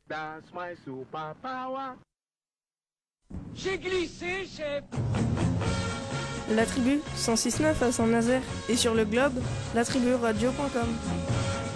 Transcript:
That's my superpower. J'ai glissé, chef. La tribu 106.9 à Saint-Nazaire et sur le globe, latriburadio.com.